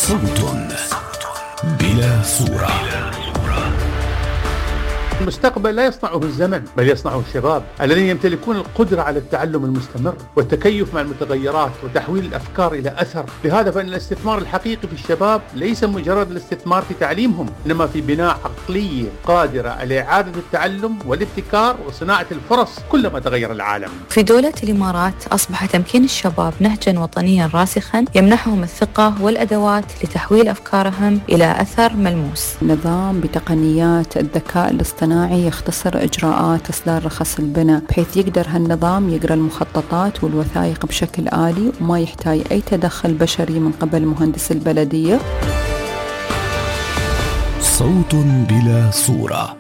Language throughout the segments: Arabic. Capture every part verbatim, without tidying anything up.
صوت بلا صورة. المستقبل لا يصنعه الزمن بل يصنعه الشباب الذين يمتلكون القدرة على التعلم المستمر والتكيف مع المتغيرات وتحويل الأفكار إلى أثر. لهذا فإن الاستثمار الحقيقي في الشباب ليس مجرد الاستثمار في تعليمهم، إنما في بناء عقلية قادرة على إعادة التعلم والابتكار وصناعة الفرص كلما تغير العالم. في دولة الإمارات أصبح تمكين الشباب نهجا وطنيا راسخا يمنحهم الثقة والأدوات لتحويل أفكارهم إلى أثر ملموس. نظام بتقنيات الذكاء الاصطناعي يختصر إجراءات إصدار رخص البناء، بحيث يقدر هالنظام يقرأ المخططات والوثائق بشكل آلي وما يحتاج أي تدخل بشري من قبل مهندس البلدية. صوت بلا صورة.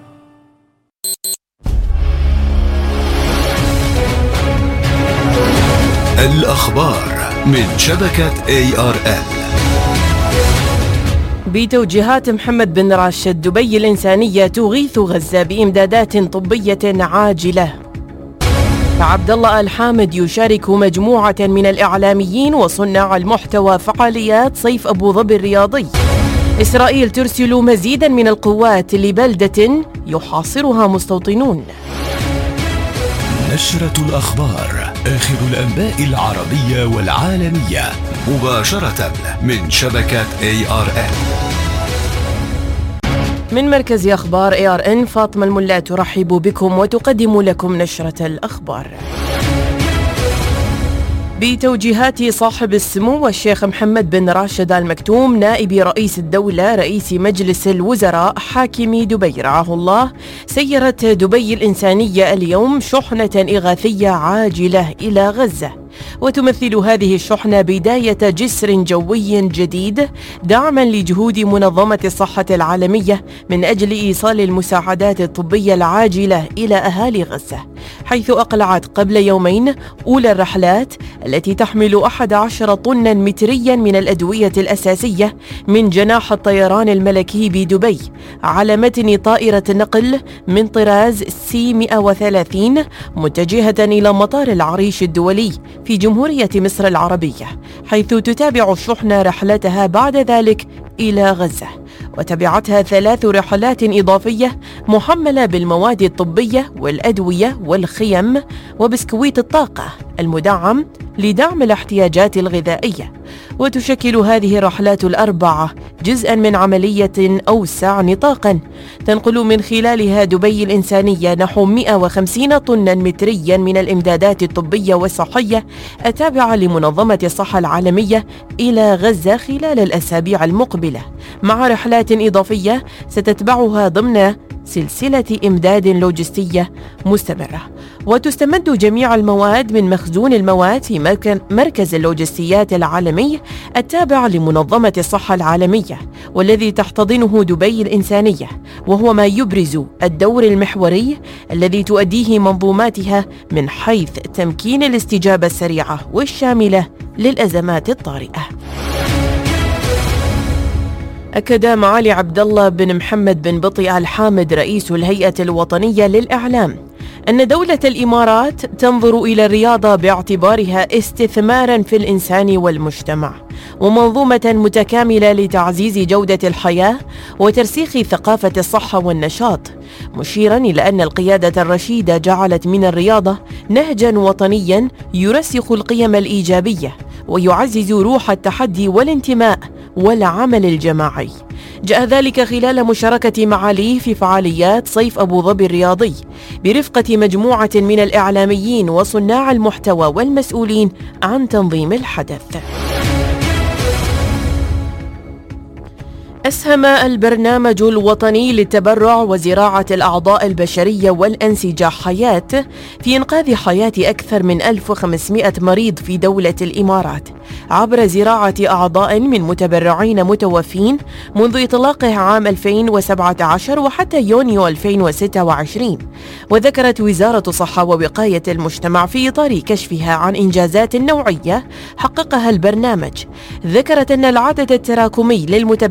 الأخبار من شبكة إيه آر إل. بتوجيهات محمد بن راشد، دبي الإنسانية تغيث غزة بإمدادات طبية عاجلة. عبد الله آل حامد يشارك مجموعة من الإعلاميين وصناع المحتوى فعاليات صيف أبو ظبي الرياضي. إسرائيل ترسل مزيدا من القوات لبلدة يحاصرها مستوطنون. نشرة الأخبار، آخر الأنباء العربية والعالمية مباشرة من شبكة إيه آر إن. من مركز أخبار إيه آر إن، فاطمة الملا ترحب بكم وتقدم لكم نشرة الأخبار. بتوجيهات صاحب السمو الشيخ محمد بن راشد آل مكتوم نائب رئيس الدولة رئيس مجلس الوزراء حاكم دبي رعاه الله، سيرت دبي الإنسانية اليوم شحنة إغاثية عاجلة إلى غزة، وتمثل هذه الشحنة بداية جسر جوي جديد دعما لجهود منظمة الصحة العالمية من أجل إيصال المساعدات الطبية العاجلة إلى أهالي غزة، حيث أقلعت قبل يومين أولى الرحلات التي تحمل أحد عشر طنا متريا من الأدوية الأساسية من جناح الطيران الملكي بدبي على متن طائرة نقل من طراز سي مئة وثلاثين متجهة إلى مطار العريش الدولي في جمهورية مصر العربية، حيث تتابع الشحنة رحلتها بعد ذلك إلى غزة. وتبعتها ثلاث رحلات إضافية محملة بالمواد الطبية والأدوية والخيم وبسكويت الطاقة المدعم لدعم الاحتياجات الغذائية. وتشكل هذه الرحلات الأربعة جزءا من عملية أوسع نطاقا تنقل من خلالها دبي الإنسانية نحو مئة وخمسين طنا متريا من الإمدادات الطبية والصحية التابعة لمنظمة الصحة العالمية إلى غزة خلال الأسابيع المقبلة، مع رحلات إضافية ستتبعها ضمن سلسلة إمداد لوجستية مستمرة. وتستمد جميع المواد من مخزون المواد في مركز اللوجستيات العالمي التابع لمنظمة الصحة العالمية والذي تحتضنه دبي الإنسانية، وهو ما يبرز الدور المحوري الذي تؤديه منظوماتها من حيث تمكين الاستجابة السريعة والشاملة للأزمات الطارئة. أكد معالي عبد الله بن محمد بن بطي آل حامد رئيس الهيئة الوطنية للإعلام أن دولة الإمارات تنظر إلى الرياضة باعتبارها استثماراً في الإنسان والمجتمع ومنظومة متكاملة لتعزيز جودة الحياة وترسيخ ثقافة الصحة والنشاط، مشيراً إلى أن القيادة الرشيدة جعلت من الرياضة نهجاً وطنياً يرسخ القيم الإيجابية ويعزز روح التحدي والانتماء والعمل الجماعي. جاء ذلك خلال مشاركة معاليه في فعاليات صيف أبو ظبي الرياضي برفقة مجموعة من الإعلاميين وصناع المحتوى والمسؤولين عن تنظيم الحدث. أسهم البرنامج الوطني للتبرع وزراعة الأعضاء البشرية والأنسجة حياة في إنقاذ حياة أكثر من ألف وخمسمئة مريض في دولة الإمارات عبر زراعة أعضاء من متبرعين متوفين منذ إطلاقه عام ألفين وسبعة عشر وحتى يونيو ألفين وستة وعشرين. وذكرت وزارة الصحة ووقاية المجتمع في إطار كشفها عن إنجازات نوعية حققها البرنامج، ذكرت أن العدد التراكمي للمتبرعين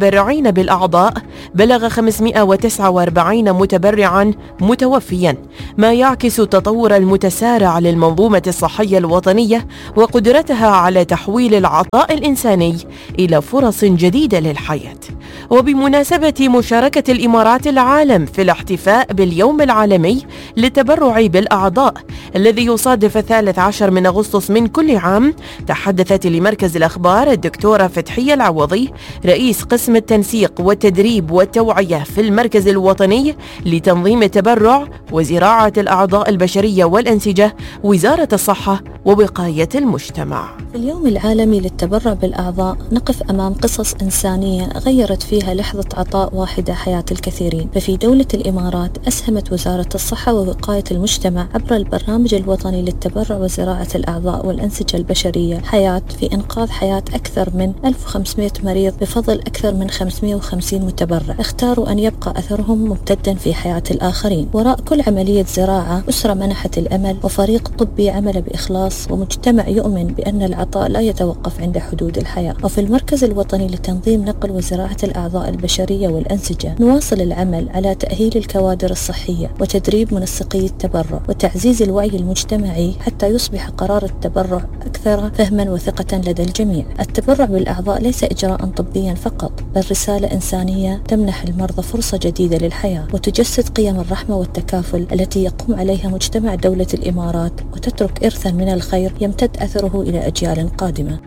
المتبرعين بالأعضاء بلغ خمسمائة وتسعة وأربعين متبرعا متوفيا، ما يعكس التطور المتسارع للمنظومة الصحية الوطنية وقدرتها على تحويل العطاء الإنساني إلى فرص جديدة للحياة. وبمناسبة مشاركة الإمارات العالم في الاحتفاء باليوم العالمي للتبرع بالأعضاء الذي يصادف الثالث عشر من أغسطس من كل عام، تحدثت لمركز الأخبار الدكتورة فتحية العوضي رئيس قسم التنسيق والتدريب والتوعية في المركز الوطني لتنظيم التبرع وزراعة الأعضاء البشرية والأنسجة، وزارة الصحة ووقاية المجتمع. في اليوم العالمي للتبرع بالأعضاء نقف أمام قصص إنسانية غيرت فيها لحظة عطاء واحدة حياة الكثيرين. ففي دولة الإمارات أسهمت وزارة الصحة ووقاية المجتمع عبر البرنامج الوطني للتبرع وزراعة الأعضاء والأنسجة البشرية حياة في إنقاذ حياة أكثر من ألف وخمسمائة مريض بفضل أكثر من خمسمائة وخمسين متبرع اختاروا أن يبقى أثرهم ممتدا في حياة الآخرين. وراء كل عملية زراعة أسرة منحت الأمل، وفريق طبي عمل بإخلاص، ومجتمع يؤمن بأن العطاء لا يتوقف عند حدود الحياة. وفي المركز الوطني لتنظيم نقل وزراعة الأعضاء البشرية والأنسجة نواصل العمل على تأهيل الكوادر الصحية وتدريب منسقي التبرع وتعزيز الوعي المجتمعي حتى يصبح قرار التبرع أكثر فهما وثقة لدى الجميع. التبرع بالأعضاء ليس إجراء طبيا فقط، بل رسالة إنسانية تمنح المرضى فرصة جديدة للحياة وتجسد قيم الرحمة والتكافل التي يقوم عليها مجتمع دولة الإمارات، وتترك إرثا من الخير يمتد أثره إلى أجيال قادمة.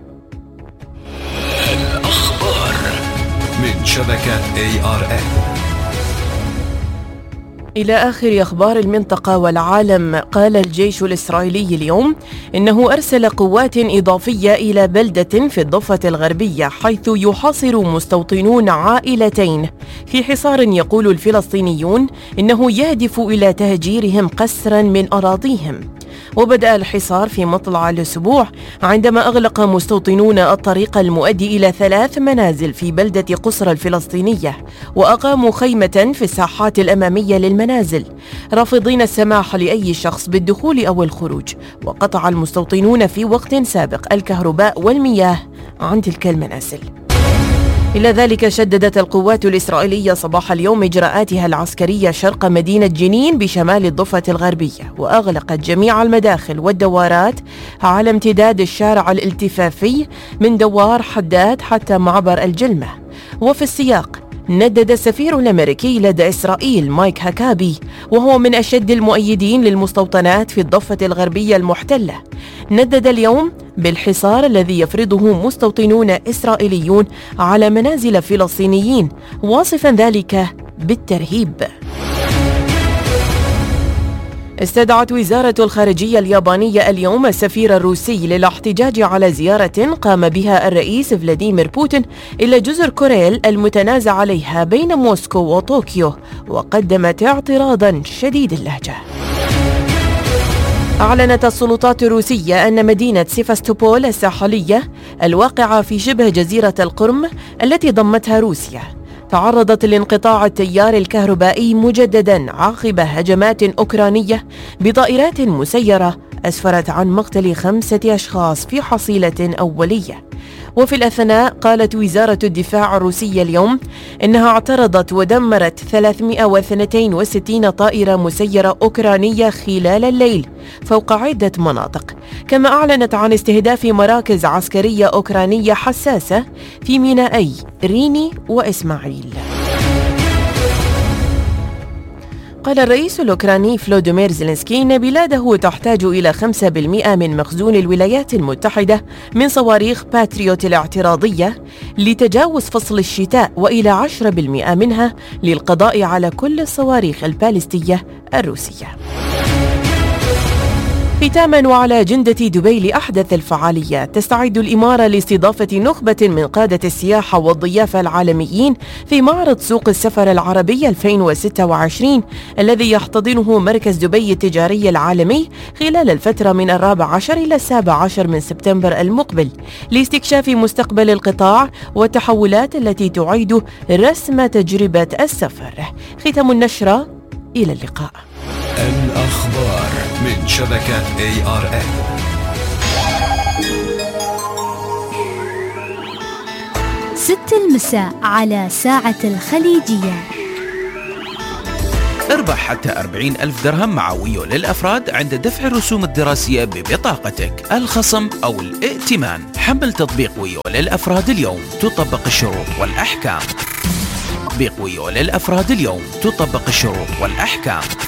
الأخبار من شبكة إيه آر إن. إلى آخر أخبار المنطقة والعالم. قال الجيش الإسرائيلي اليوم إنه أرسل قوات إضافية إلى بلدة في الضفة الغربية حيث يحاصر مستوطنون عائلتين في حصار يقول الفلسطينيون إنه يهدف إلى تهجيرهم قسرا من أراضيهم. وبدأ الحصار في مطلع الأسبوع عندما أغلق مستوطنون الطريق المؤدي إلى ثلاث منازل في بلدة قصر الفلسطينية، وأقاموا خيمة في الساحات الأمامية للمنازل رافضين السماح لأي شخص بالدخول أو الخروج. وقطع المستوطنون في وقت سابق الكهرباء والمياه عن تلك المنازل. إلى ذلك شددت القوات الإسرائيلية صباح اليوم إجراءاتها العسكرية شرق مدينة جنين بشمال الضفة الغربية، وأغلقت جميع المداخل والدوارات على امتداد الشارع الالتفافي من دوار حداد حتى معبر الجلمة. وفي السياق ندد السفير الأمريكي لدى إسرائيل مايك هاكابي، وهو من أشد المؤيدين للمستوطنات في الضفة الغربية المحتلة، ندد اليوم بالحصار الذي يفرضه مستوطنون إسرائيليون على منازل فلسطينيين، واصفا ذلك بالترهيب. استدعت وزارة الخارجية اليابانية اليوم السفير الروسي للاحتجاج على زيارة قام بها الرئيس فلاديمير بوتين إلى جزر كوريل المتنازع عليها بين موسكو وطوكيو، وقدمت اعتراضا شديد اللهجة. أعلنت السلطات الروسية أن مدينة سيفاستوبول الساحلية الواقعة في شبه جزيرة القرم التي ضمتها روسيا تعرضت لانقطاع التيار الكهربائي مجددا عقب هجمات أوكرانية بطائرات مسيرة أسفرت عن مقتل خمسة أشخاص في حصيلة أولية. وفي الأثناء قالت وزارة الدفاع الروسية اليوم إنها اعترضت ودمرت ثلاثمائة واثنين وستين طائرة مسيرة أوكرانية خلال الليل فوق عدة مناطق، كما أعلنت عن استهداف مراكز عسكرية أوكرانية حساسة في مينائي ريني وإسماعيل. قال الرئيس الأوكراني فلوديمير زيلينسكي إن بلاده تحتاج إلى خمسة بالمئة من مخزون الولايات المتحدة من صواريخ باتريوت الاعتراضية لتجاوز فصل الشتاء، وإلى عشرة بالمئة منها للقضاء على كل الصواريخ البالستية الروسية. ختاما وعلى أجندة دبي لأحدث الفعاليات، تستعد الإمارة لاستضافة نخبة من قادة السياحة والضيافة العالميين في معرض سوق السفر العربي ألفين وستة وعشرين الذي يحتضنه مركز دبي التجاري العالمي خلال الفترة من الرابع عشر إلى السابع عشر من سبتمبر المقبل لاستكشاف مستقبل القطاع والتحولات التي تعيد رسم تجربة السفر. ختام النشرة، إلى اللقاء. الأخبار من شبكة إيه آر إن. ست المساء على ساعة الخليجية. اربح حتى أربعين ألف درهم مع ويو للأفراد عند دفع الرسوم الدراسية ببطاقتك، الخصم أو الائتمان. حمل تطبيق ويو للأفراد اليوم، تطبق الشروط والأحكام. تطبيق ويو للأفراد اليوم، تطبق الشروط والأحكام.